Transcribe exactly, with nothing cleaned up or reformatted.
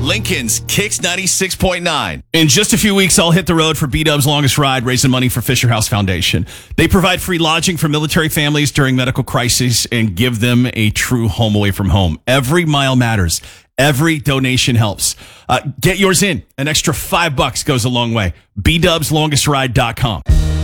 Lincoln's Kicks ninety-six point nine. In just a few weeks, I'll hit the road for B-Dub's Longest Ride, raising money for Fisher House Foundation. They provide free lodging for military families during medical crises and give them a true home away from home. Every mile matters. Every donation helps. Uh, get yours in. An extra five bucks goes a long way. B dubs longest ride dot com.